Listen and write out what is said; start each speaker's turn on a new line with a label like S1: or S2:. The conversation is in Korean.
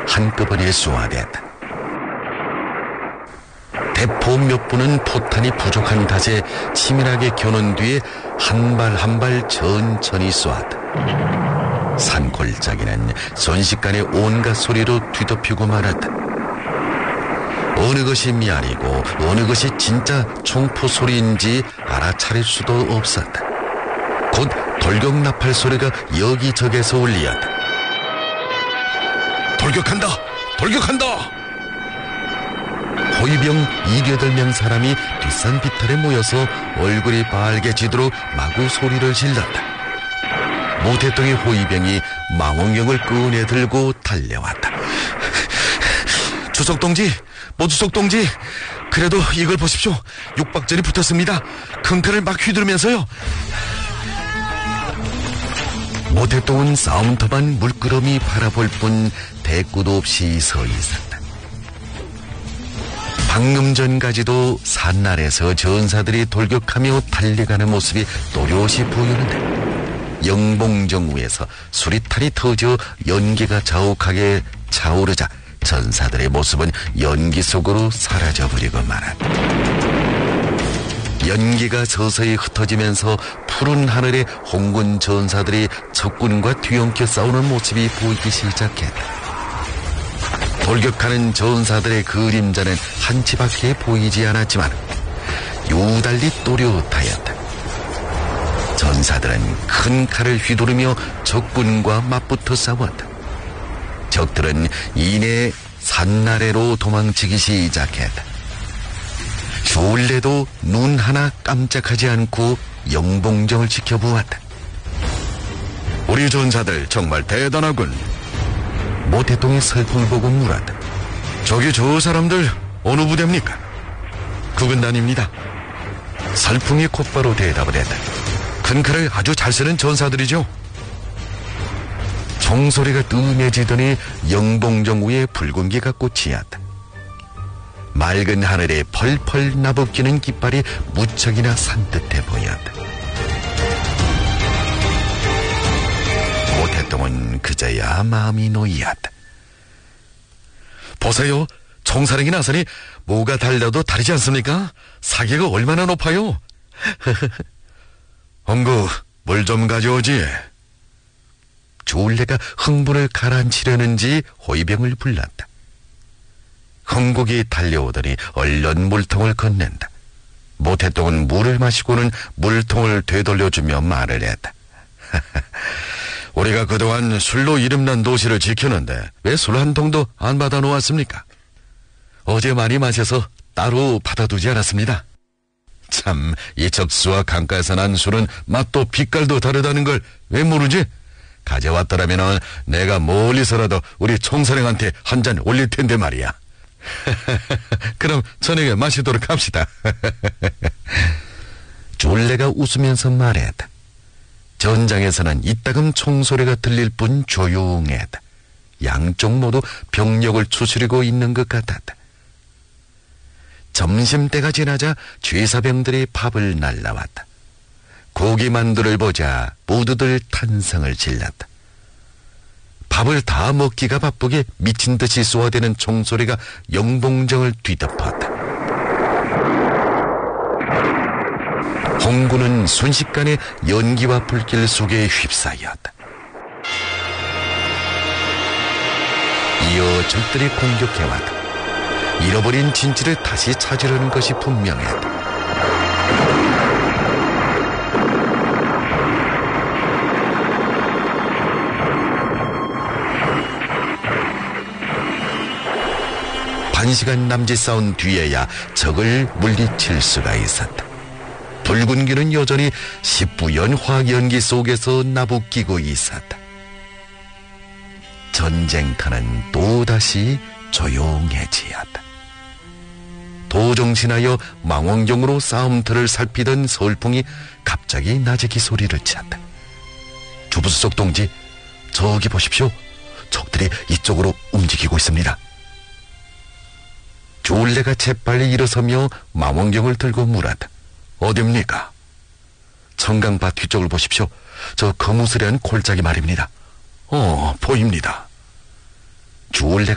S1: 한꺼번에 쏘아댔다. 대포 몇 분은 포탄이 부족한 탓에 치밀하게 겨눈 뒤에 한 발 한 발 천천히 쏘았다. 산골짜기는 순식간에 온갖 소리로 뒤덮이고 말았다. 어느 것이 미안이고 어느 것이 진짜 총포 소리인지 알아차릴 수도 없었다. 곧 돌격 나팔 소리가 여기저기서 울리었다. 돌격한다! 돌격한다! 호위병 78명 사람이 뒷산 비탈에 모여서 얼굴이 빨개지도록 마구 소리를 질렀다. 모태동의 호위병이 망원경을 꺼내 들고 달려왔다. 주석동지, 모주석동지, 그래도 이걸 보십시오. 육박전이 붙었습니다. 큰 칼을 막 휘두르면서요. 모태동은 싸움터만 물끄러미 바라볼 뿐 대꾸도 없이 서 있었다. 방금 전까지도 산날에서 전사들이 돌격하며 달려가는 모습이 또렷이 보이는데 영봉정 위에서 수리탄이 터져 연기가 자욱하게 차오르자 전사들의 모습은 연기 속으로 사라져버리고 말았다. 연기가 서서히 흩어지면서 푸른 하늘에 홍군 전사들이 적군과 뒤엉켜 싸우는 모습이 보이기 시작했다. 돌격하는 전사들의 그림자는 한치밖에 보이지 않았지만 유달리 또렷하였다. 전사들은 큰 칼을 휘두르며 적군과 맞붙어 싸웠다. 적들은 이내 산나래로 도망치기 시작했다. 졸래도 눈 하나 깜짝하지 않고 영봉정을 지켜보았다. 우리 전사들 정말 대단하군. 모태동의 설풍을 보고 물었다. 저기 저 사람들 어느 부대입니까? 구근단입니다. 설풍이 곧바로 대답을 했다. 큰 칼을 아주 잘 쓰는 전사들이죠. 총소리가 뜸해지더니 영봉정 위에 붉은기가 꽃이었다. 맑은 하늘에 펄펄 나부끼는 깃발이 무척이나 산뜻해 보였다. 모태동은 그저야 마음이 놓이었다. 보세요. 총사령이 나서니 뭐가 달려도 다르지 않습니까? 사기가 얼마나 높아요. 홍구, 물 좀 가져오지. 졸래가 흥분을 가라앉히려는지 호위병을 불렀다. 흥국이 달려오더니 얼른 물통을 건넨다. 모태동은 물을 마시고는 물통을 되돌려주며 말을 했다. 우리가 그동안 술로 이름난 도시를 지켰는데 왜 술 한 통도 안 받아 놓았습니까? 어제 많이 마셔서 따로 받아두지 않았습니다. 참, 이 적수와 강가에서 난 술은 맛도 빛깔도 다르다는 걸 왜 모르지? 가져왔더라면 내가 멀리서라도 우리 총사령한테 한 잔 올릴 텐데 말이야. 그럼 저녁에 마시도록 합시다. 졸래가 웃으면서 말했다. 전장에서는 이따금 총소리가 들릴 뿐 조용했다. 양쪽 모두 병력을 추스리고 있는 것 같았다. 점심때가 지나자 죄사병들이 밥을 날라왔다. 고기만두를 보자 모두들 탄성을 질렀다. 밥을 다 먹기가 바쁘게 미친 듯이 쏘아대는 총소리가 영봉정을 뒤덮었다. 홍군은 순식간에 연기와 불길 속에 휩싸였다. 이어 적들이 공격해왔다. 잃어버린 진지를 다시 찾으려는 것이 분명했다. 한 시간 남짓 싸운 뒤에야 적을 물리칠 수가 있었다. 붉은기는 여전히 시뿌연 화연기 속에서 나부끼고 있었다. 전쟁터는 또다시 조용해지었다. 도정신하여 망원경으로 싸움터를 살피던 서울풍이 갑자기 나재기 소리를 쳤다. 주부수석 동지, 저기 보십시오. 적들이 이쪽으로 움직이고 있습니다. 졸래가 재빨리 일어서며 망원경을 들고 물었다. 어딥니까? 청강밭 뒤쪽을 보십시오. 저 거무스레한 골짜기 말입니다. 보입니다. 졸래가